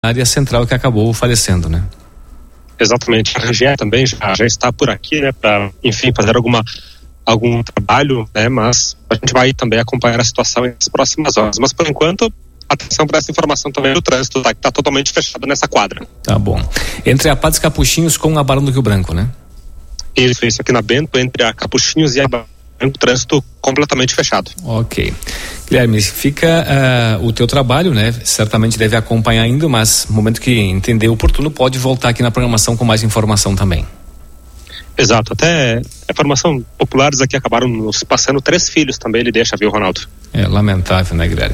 área central que acabou falecendo, né? Exatamente. A Rangel também já está por aqui, né, para, enfim, fazer algum trabalho, né, mas a gente vai também acompanhar a situação nas próximas horas. Mas, por enquanto, atenção para essa informação também do trânsito, tá, que está totalmente fechado nessa quadra. Tá bom. Entre a Padre Capuchinhos com a Barão do Rio Branco, né? Isso aqui na Bento, entre a Capuchinhos e a Barão, trânsito completamente fechado. Ok. Guilherme, fica o teu trabalho, né? Certamente deve acompanhar ainda, mas no momento que entender oportuno, pode voltar aqui na programação com mais informação também. Exato, até a informação populares aqui acabaram nos passando 3 filhos também, ele deixa, viu, Ronaldo? É lamentável, né, Guilherme?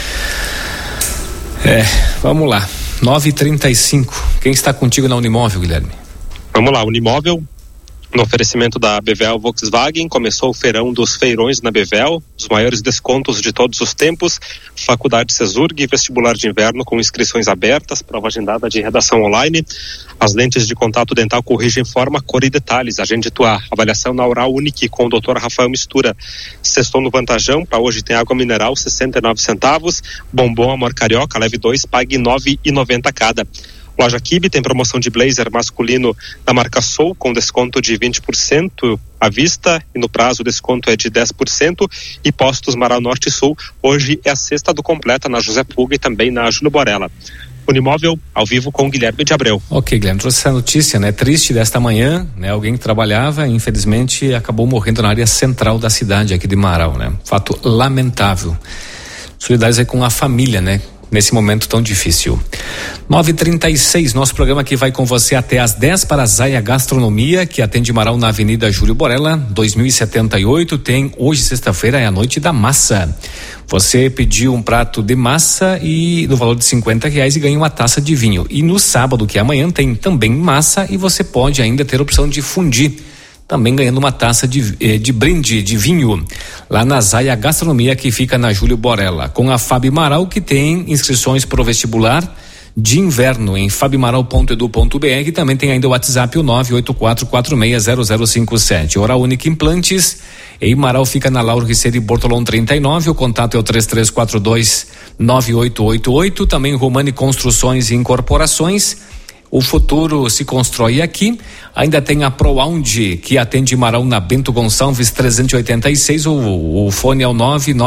Vamos lá, 9h35, quem está contigo na Unimóvel, Guilherme? Vamos lá, Unimóvel, no oferecimento da Bevel Volkswagen, começou o feirão dos feirões na Bevel, os maiores descontos de todos os tempos, Faculdade Cesurg, vestibular de inverno com inscrições abertas, prova agendada de redação online, as lentes de contato dental corrigem forma, cor e detalhes, agende tua avaliação na Oral Unique com o Dr. Rafael Mistura, sextou no Vantajão, para hoje tem água mineral, 69 centavos, bombom Amor Carioca, leve 2, pague 9,90 cada. Loja Kibe tem promoção de blazer masculino da marca Soul com desconto de 20% à vista e no prazo o desconto é de 10%. E Postos Marau Norte e Sul, hoje é a sexta do completa na José Puga e também na Júlio Borella. Unimóvel ao vivo com Guilherme de Abreu. Ok, Guilherme, trouxe essa notícia, né, triste desta manhã, né, alguém que trabalhava, infelizmente acabou morrendo na área central da cidade aqui de Marau, né, fato lamentável. Solidários aí com a família, né, nesse momento tão difícil. 9h36, nosso programa aqui vai com você até às 10 para a Zaia Gastronomia, que atende Marau na Avenida Júlio Borella, 2078. Tem hoje, sexta-feira, é a noite da massa. Você pediu um prato de massa e no valor de R$50 e ganha uma taça de vinho. E no sábado, que é amanhã, tem também massa e você pode ainda ter a opção de fundir, também ganhando uma taça de brinde de vinho, lá na Zaia Gastronomia, que fica na Júlio Borella, com a Fabi Marau, que tem inscrições para o vestibular de inverno em fabimaral.edu.br, também tem ainda o WhatsApp, o 984460057. Oral Única Implantes, em Marau fica na Lauro Riceira e Bortolão 39, o contato é o 3342-9888, também Romani Construções e Incorporações. O futuro se constrói aqui. Ainda tem a ProAundi, que atende Marau na Bento Gonçalves 386. O fone é o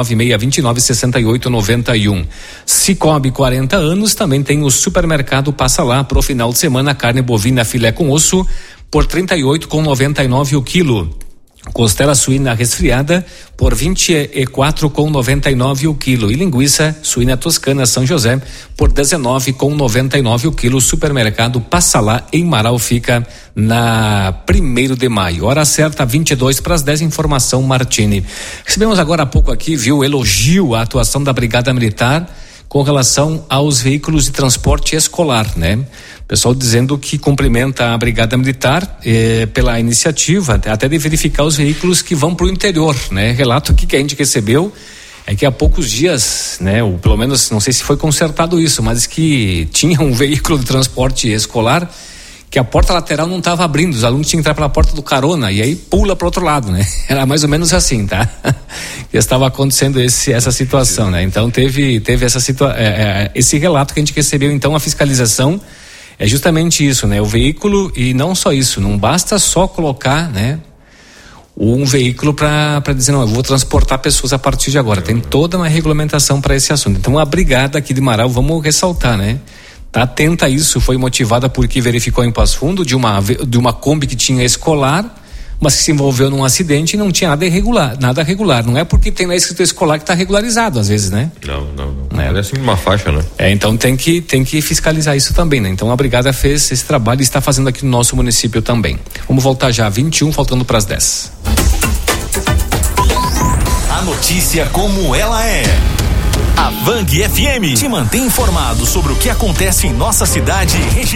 996296891. Cicobi, 40 anos. Também tem o supermercado Passa Lá pro final de semana. Carne bovina filé com osso por R$38,99 o quilo. Costela suína resfriada por R$24,99 o quilo. E linguiça suína toscana São José por R$19,99 o quilo. Supermercado Passa Lá em Marau fica na 1º de maio. Hora certa, 22 para as 10, informação Martini. Recebemos agora há pouco aqui, viu, elogio à atuação da Brigada Militar com relação aos veículos de transporte escolar, né? Pessoal dizendo que cumprimenta a Brigada Militar pela iniciativa, até de verificar os veículos que vão para o interior, né? Relato aqui que a gente recebeu é que há poucos dias, né? Ou pelo menos, não sei se foi consertado isso, mas que tinha um veículo de transporte escolar que a porta lateral não estava abrindo, os alunos tinham que entrar pela porta do carona e aí pula para o outro lado, né? Era mais ou menos assim, tá? Estava acontecendo essa situação, né? Então teve esse relato que a gente recebeu. Então a fiscalização é justamente isso, né? O veículo, e não só isso, não basta só colocar, né, um veículo para dizer, não, eu vou transportar pessoas a partir de agora. Tem toda uma regulamentação para esse assunto. Então a brigada aqui de Marau, vamos ressaltar, né? Tá atenta a isso, foi motivada porque verificou em Passo Fundo de uma Kombi que tinha escolar, mas que se envolveu num acidente e não tinha nada regular. Não é porque tem lá escrito escolar que está regularizado, às vezes, né? Não. É assim uma faixa, né? Então tem que fiscalizar isso também, né? Então a brigada fez esse trabalho e está fazendo aqui no nosso município também. Vamos voltar já, 21, faltando para as 10. A notícia como ela é. A Vang FM te mantém informado sobre o que acontece em nossa cidade e região.